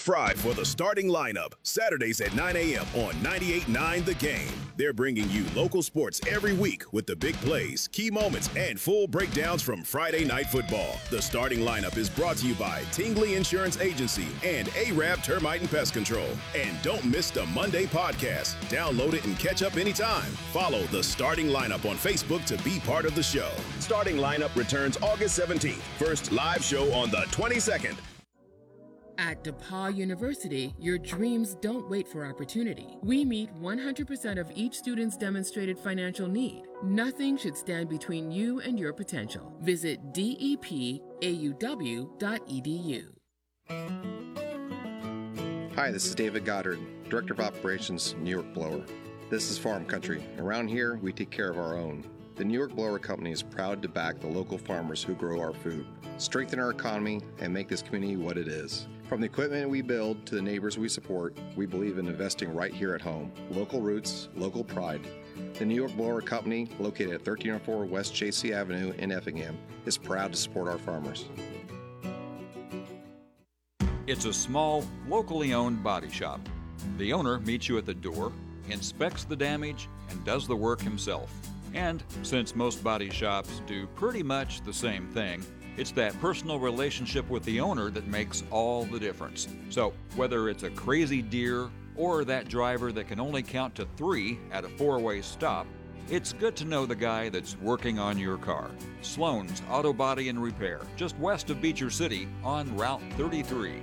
Fry for the starting lineup, Saturdays at 9 a.m. on 98.9 The Game. They're bringing you local sports every week with the big plays, key moments, and full breakdowns from Friday Night Football. The starting lineup is brought to you by Tingley Insurance Agency and Arab Termite and Pest Control. And don't miss the Monday podcast. Download it and catch up anytime. Follow the starting lineup on Facebook to be part of the show. Starting lineup returns August 17th. First live show on the 22nd. At DePaul University, your dreams don't wait for opportunity. We meet 100% of each student's demonstrated financial need. Nothing should stand between you and your potential. Visit depauw.edu. Hi, this is David Goddard, Director of Operations, New York Blower. This is Farm Country. Around here, we take care of our own. The New York Blower Company is proud to back the local farmers who grow our food, strengthen our economy, and make this community what it is. From the equipment we build to the neighbors we support, we believe in investing right here at home. Local roots, local pride. The New York Blower Company, located at 1304 West Chasey Avenue in Effingham, is proud to support our farmers. It's a small, locally owned body shop. The owner meets you at the door, inspects the damage, and does the work himself. And since most body shops do pretty much the same thing, it's that personal relationship with the owner that makes all the difference. So whether it's a crazy deer or that driver that can only count to 3 at a 4-way stop, it's good to know the guy that's working on your car. Sloan's Auto Body and Repair, just west of Beecher City on Route 33.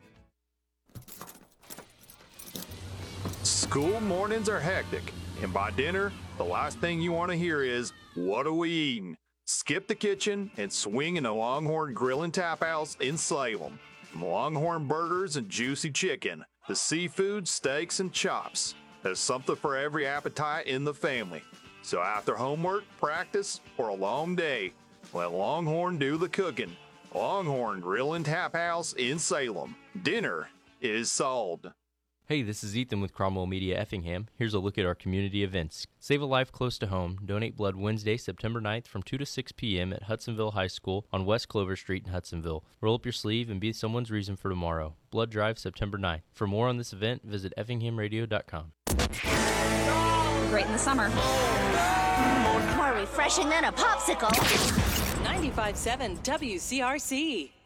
School mornings are hectic, and by dinner, the last thing you want to hear is, "What are we eating?" Skip the kitchen and swing into Longhorn Grill and Tap House in Salem. From Longhorn burgers and juicy chicken, the seafood, steaks, and chops. There's something for every appetite in the family. So after homework, practice, or a long day, let Longhorn do the cooking. Longhorn Grill and Tap House in Salem. Dinner is sold. Hey, this is Ethan with Cromwell Media Effingham. Here's a look at our community events. Save a life close to home. Donate blood Wednesday, September 9th from 2 to 6 p.m. at Hudsonville High School on West Clover Street in Hudsonville. Roll up your sleeve and be someone's reason for tomorrow. Blood Drive, September 9th. For more on this event, visit effinghamradio.com. Great in the summer. More refreshing than a popsicle. 95.7 WCRC.